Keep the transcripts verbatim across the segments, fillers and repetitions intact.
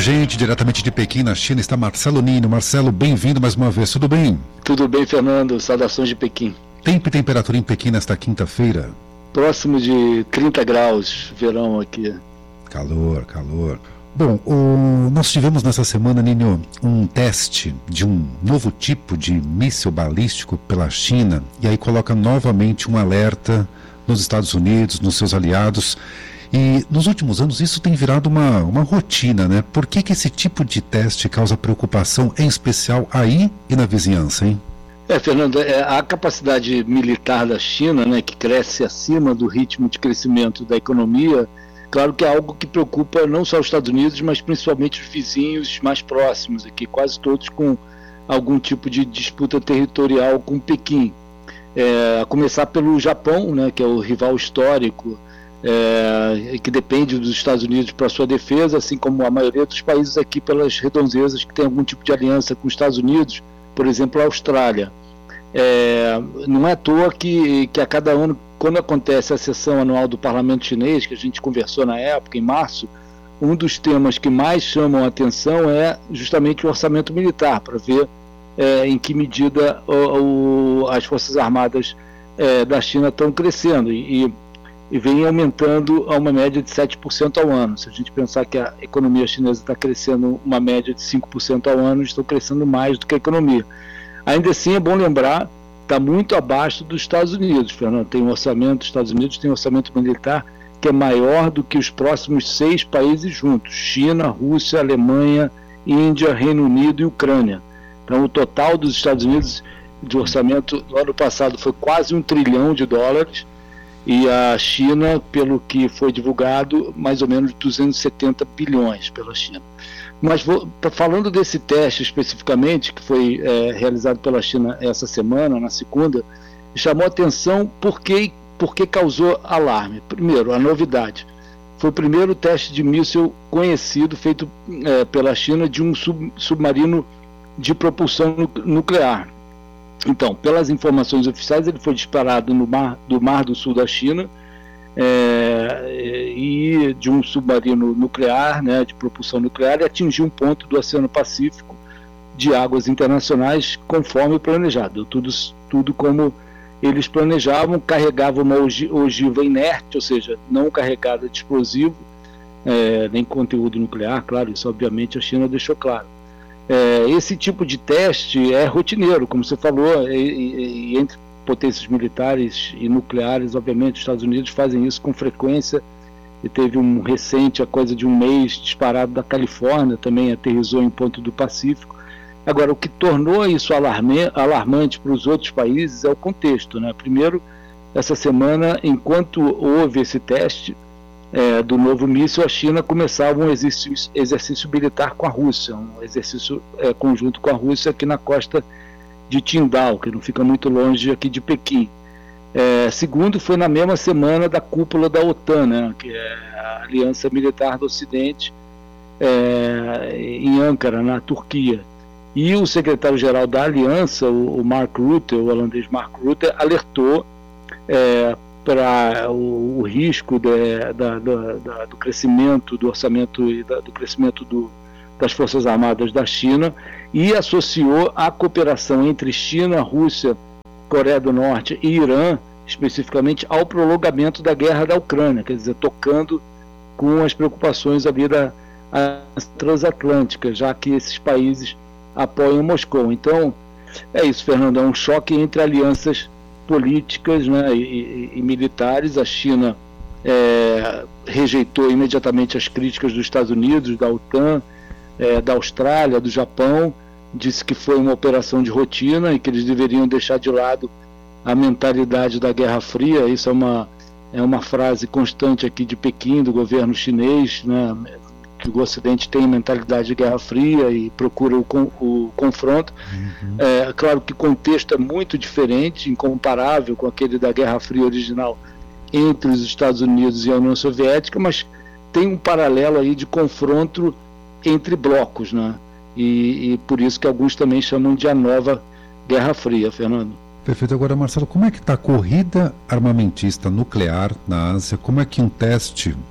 gente, diretamente de Pequim, na China, está Marcelo Nino. Marcelo, bem-vindo mais uma vez, tudo bem? Tudo bem, Fernando, saudações de Pequim. Tempo e temperatura em Pequim nesta quinta-feira? Próximo de trinta graus, verão aqui. Calor, calor. Bom, o... nós tivemos nessa semana, Nino, um teste de um novo tipo de míssil balístico pela China, e aí coloca novamente um alerta nos Estados Unidos, nos seus aliados. E nos últimos anos isso tem virado uma, uma rotina, né? Por que que esse tipo de teste causa preocupação, em especial aí e na vizinhança, hein? É, Fernando, é, a capacidade militar da China, né, que cresce acima do ritmo de crescimento da economia, claro que é algo que preocupa não só os Estados Unidos, mas principalmente os vizinhos mais próximos aqui, quase todos com algum tipo de disputa territorial com Pequim. É, a começar pelo Japão, né, que é o rival histórico, É, que depende dos Estados Unidos para sua defesa, assim como a maioria dos países aqui pelas redondezas que tem algum tipo de aliança com os Estados Unidos, por exemplo, a Austrália. É, não é à toa que, que a cada ano, quando acontece a sessão anual do Parlamento Chinês, que a gente conversou na época, em março, um dos temas que mais chamam a atenção é justamente o orçamento militar, para ver é, em que medida o, o, as Forças Armadas é, da China estão crescendo. E, e e vem aumentando a uma média de sete por cento ao ano. Se a gente pensar que a economia chinesa está crescendo uma média de cinco por cento ao ano, estão crescendo mais do que a economia. Ainda assim, é bom lembrar, está muito abaixo dos Estados Unidos, Fernando. Tem um orçamento, os Estados Unidos tem um orçamento militar que é maior do que os próximos seis países juntos: China, Rússia, Alemanha, Índia, Reino Unido e Ucrânia. Então, o total dos Estados Unidos de orçamento no ano passado foi quase um trilhão de dólares, e a China, pelo que foi divulgado, mais ou menos duzentos e setenta bilhões pela China. Mas vou, falando desse teste especificamente, que foi é, realizado pela China essa semana, na segunda, chamou a atenção porque, porque causou alarme. Primeiro, a novidade. Foi o primeiro teste de míssil conhecido feito é, pela China de um sub, submarino de propulsão nuclear. Então, pelas informações oficiais, ele foi disparado no mar do Mar do Sul da China é, e de um submarino nuclear, né, de propulsão nuclear, e atingiu um ponto do Oceano Pacífico de águas internacionais conforme planejado. Tudo, tudo como eles planejavam, carregava uma ogiva inerte, ou seja, não carregada de explosivo, é, nem conteúdo nuclear, claro, isso obviamente a China deixou claro. É, esse tipo de teste é rotineiro, como você falou, e, e, e entre potências militares e nucleares, obviamente, os Estados Unidos fazem isso com frequência, e teve um recente, a coisa de um mês, disparado da Califórnia, também aterrissou em ponto do Pacífico. Agora, o que tornou isso alarme, alarmante para os outros países é o contexto, né? Primeiro, essa semana, enquanto houve esse teste É, do novo míssil, a China começava um exercício, exercício militar com a Rússia, um exercício é, conjunto com a Rússia aqui na costa de Qingdao, que não fica muito longe aqui de Pequim. É, segundo, foi na mesma semana da cúpula da OTAN, né, que é a Aliança Militar do Ocidente, é, em Ankara, na Turquia. E o secretário-geral da Aliança, o, o Mark Rutte, o holandês Mark Rutte, alertou é, para o, o risco de, da, da, da, do crescimento do orçamento e da, do crescimento do, das Forças Armadas da China, e associou a cooperação entre China, Rússia, Coreia do Norte e Irã, especificamente, ao prolongamento da guerra da Ucrânia, quer dizer, tocando com as preocupações ali da transatlântica, já que esses países apoiam Moscou. Então, é isso, Fernando, é um choque entre alianças políticas, né, e, e, e militares. A China é, rejeitou imediatamente as críticas dos Estados Unidos, da OTAN, é, da Austrália, do Japão, disse que foi uma operação de rotina e que eles deveriam deixar de lado a mentalidade da Guerra Fria. Isso é uma, é uma frase constante aqui de Pequim, do governo chinês, né, que o Ocidente tem mentalidade de Guerra Fria e procura o, o confronto. Uhum. É claro que o contexto é muito diferente, incomparável com aquele da Guerra Fria original entre os Estados Unidos e a União Soviética, mas tem um paralelo aí de confronto entre blocos, né? E, e por isso que alguns também chamam de a nova Guerra Fria, Fernando. Perfeito. Agora, Marcelo, como é que está a corrida armamentista nuclear na Ásia? Como é que um teste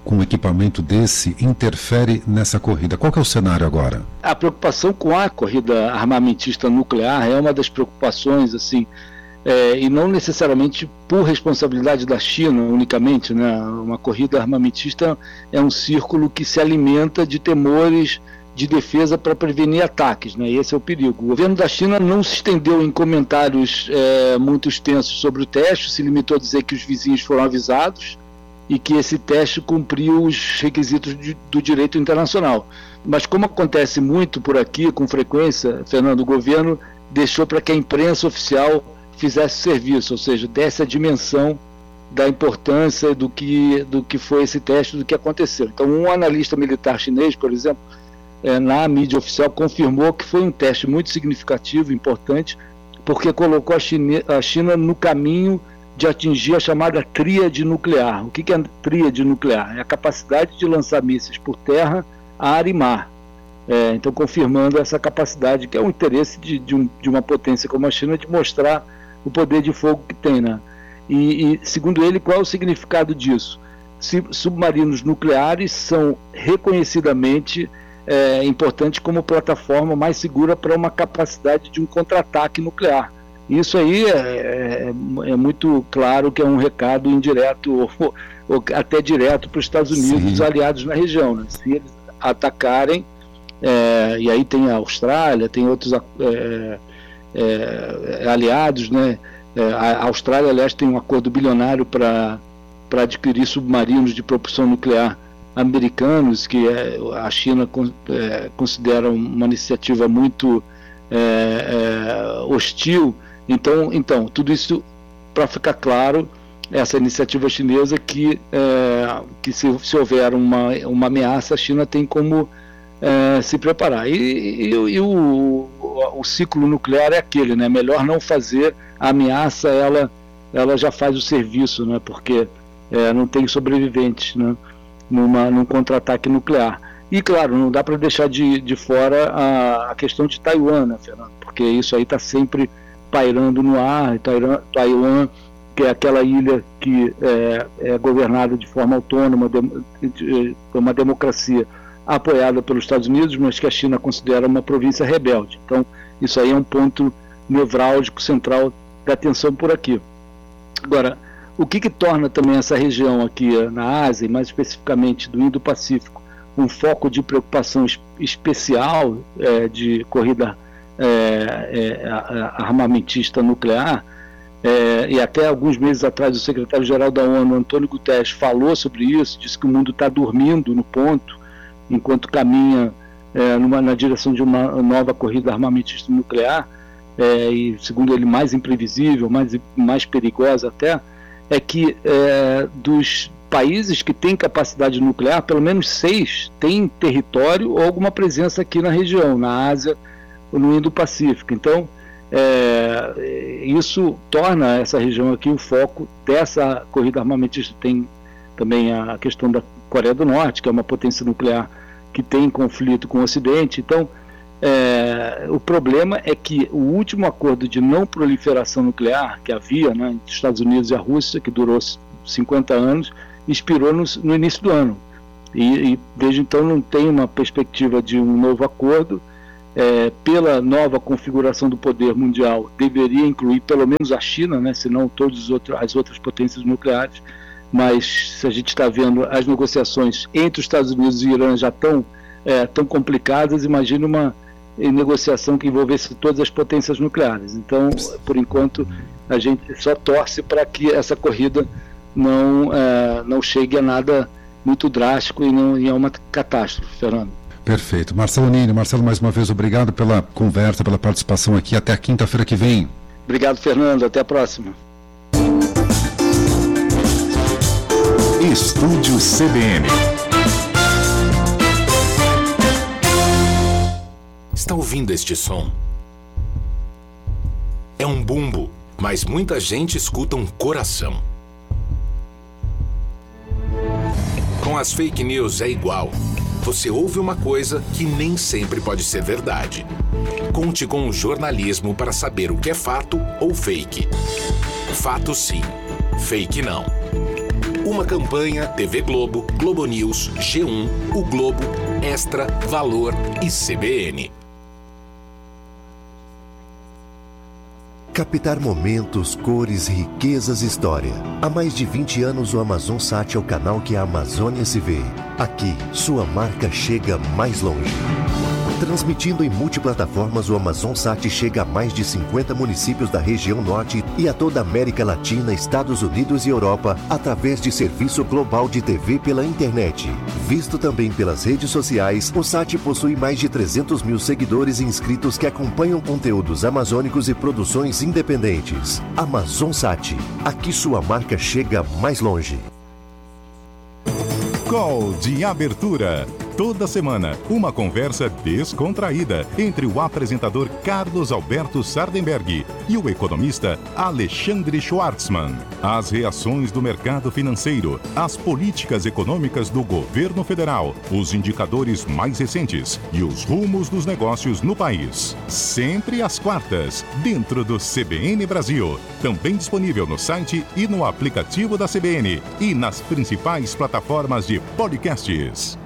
com um equipamento desse interfere nessa corrida? Qual que é o cenário agora? A preocupação com a corrida armamentista nuclear é uma das preocupações, assim, é, e não necessariamente por responsabilidade da China unicamente, né? Uma corrida armamentista é um círculo que se alimenta de temores de defesa para prevenir ataques, né? E esse é o perigo. O governo da China não se estendeu em comentários é, muito extensos sobre o teste, se limitou a dizer que os vizinhos foram avisados e que esse teste cumpriu os requisitos de, do direito internacional. Mas como acontece muito por aqui, com frequência, Fernando, o governo deixou para que a imprensa oficial fizesse serviço, ou seja, desse a dimensão da importância do que, do que foi esse teste, do que aconteceu. Então, um analista militar chinês, por exemplo, é, na mídia oficial, confirmou que foi um teste muito significativo, importante, porque colocou a China, a China no caminho de atingir a chamada tríade nuclear. O que, que é a tríade nuclear? É a capacidade de lançar mísseis por terra, ar e mar. É, então, confirmando essa capacidade, que é o interesse de, de, um, de uma potência como a China, de mostrar o poder de fogo que tem, né? E, e, segundo ele, qual é o significado disso? Se, submarinos nucleares são reconhecidamente é, importantes como plataforma mais segura para uma capacidade de um contra-ataque nuclear. Isso aí é, é, é muito claro que é um recado indireto ou, ou até direto para os Estados Unidos, os aliados na região, né? Se eles atacarem, é, e aí tem a Austrália, tem outros é, é, aliados, né? É, a Austrália, aliás, tem um acordo bilionário para para adquirir submarinos de propulsão nuclear americanos, que é, a China é, considera uma iniciativa muito é, é, hostil. Então, então, tudo isso para ficar claro, essa iniciativa chinesa que, é, que se, se houver uma, uma ameaça, a China tem como é, se preparar. E, e, e o, o ciclo nuclear é aquele, né? Melhor não fazer a ameaça, ela, ela já faz o serviço, né? Porque é, não tem sobreviventes, né? Numa, num contra-ataque nuclear. E, claro, não dá para deixar de, de fora a, a questão de Taiwan, né, Fernando? Porque isso aí está sempre pairando no ar. Taiwan, Taiwan, que é aquela ilha que é, é governada de forma autônoma, de, de, uma democracia apoiada pelos Estados Unidos, mas que a China considera uma província rebelde. Então, isso aí é um ponto nevrálgico, central da atenção por aqui. Agora, o que, que torna também essa região aqui na Ásia, e mais especificamente do Indo-Pacífico, um foco de preocupação especial é, de corrida é, é, armamentista nuclear, é, e até alguns meses atrás o secretário-geral da ONU, Antônio Guterres, falou sobre isso, disse que o mundo está dormindo no ponto, enquanto caminha é, numa, na direção de uma nova corrida armamentista nuclear, é, e segundo ele mais imprevisível, mais, mais perigosa até, é que é, dos países que têm capacidade nuclear, pelo menos seis têm território ou alguma presença aqui na região, na Ásia ou no Indo-Pacífico. Então, é, isso torna essa região aqui o foco dessa corrida armamentista. Tem também a questão da Coreia do Norte, que é uma potência nuclear que tem conflito com o Ocidente. Então, é, o problema é que o último acordo de não proliferação nuclear que havia, né, entre os Estados Unidos e a Rússia, que durou cinquenta anos, expirou no, no início do ano. E, e desde então não tem uma perspectiva de um novo acordo. É, pela nova configuração do poder mundial, deveria incluir pelo menos a China, né, se não todas as outras, as outras potências nucleares. Mas se a gente está vendo as negociações entre os Estados Unidos e o Irã já tão, é, tão complicadas, imagine uma negociação que envolvesse todas as potências nucleares. Então, por enquanto, a gente só torce para que essa corrida não, é, não chegue a nada muito drástico e não e a uma catástrofe, Fernando. Perfeito. Marcelo Nini, Marcelo, mais uma vez, obrigado pela conversa, pela participação aqui. Até a quinta-feira que vem. Obrigado, Fernando. Até a próxima. Estúdio C B N. Está ouvindo este som? É um bumbo, mas muita gente escuta um coração. Com as fake news é igual. Você ouve uma coisa que nem sempre pode ser verdade. Conte com o jornalismo para saber o que é fato ou fake. Fato sim, fake não. Uma campanha T V Globo, Globo News, G um, O Globo, Extra, Valor e C B N. Captar momentos, cores, riquezas e história. Há mais de vinte anos o AmazonSat é o canal que a Amazônia se vê. Aqui, sua marca chega mais longe. Transmitindo em multiplataformas, o AmazonSat chega a mais de cinquenta municípios da região norte e a toda a América Latina, Estados Unidos e Europa, através de serviço global de T V pela internet. Visto também pelas redes sociais, o Sat possui mais de trezentos mil seguidores e inscritos que acompanham conteúdos amazônicos e produções independentes. AmazonSat, aqui sua marca chega mais longe. Call de abertura. Toda semana, uma conversa descontraída entre o apresentador Carlos Alberto Sardenberg e o economista Alexandre Schwartzman. As reações do mercado financeiro, as políticas econômicas do governo federal, os indicadores mais recentes e os rumos dos negócios no país. Sempre às quartas, dentro do C B N Brasil. Também disponível no site e no aplicativo da C B N e nas principais plataformas de podcasts.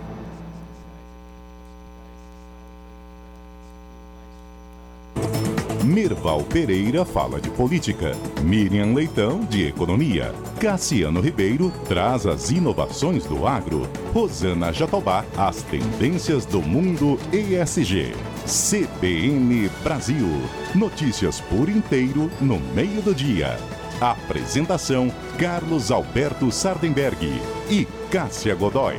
Merval Pereira fala de política, Miriam Leitão de economia, Cassiano Ribeiro traz as inovações do agro, Rosana Jatobá as tendências do mundo E S G. C B N Brasil, notícias por inteiro no meio do dia. Apresentação Carlos Alberto Sardenberg e Cássia Godoy.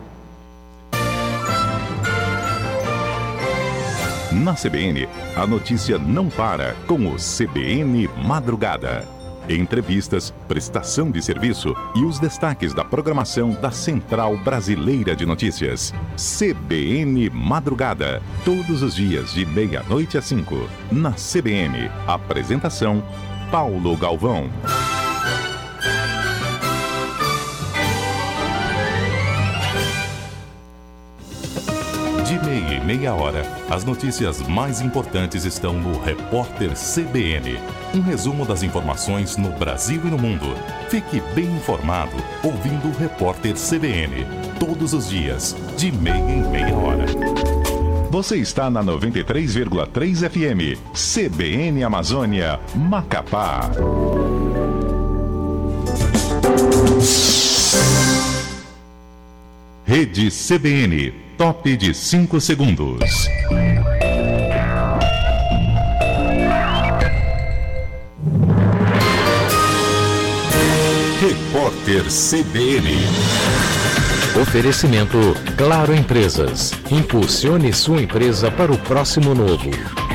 Na C B N, a notícia não para com o C B N Madrugada. Entrevistas, prestação de serviço e os destaques da programação da Central Brasileira de Notícias. C B N Madrugada, todos os dias de meia-noite às cinco. Na C B N, apresentação Paulo Galvão. De meia e meia hora, as notícias mais importantes estão no Repórter C B N. Um resumo das informações no Brasil e no mundo. Fique bem informado ouvindo o Repórter C B N. Todos os dias, de meia em meia hora. Você está na noventa e três vírgula três F M. C B N Amazônia, Macapá. Rede C B N. Top de cinco segundos. Repórter C B N. Oferecimento Claro Empresas. Impulsione sua empresa para o próximo novo.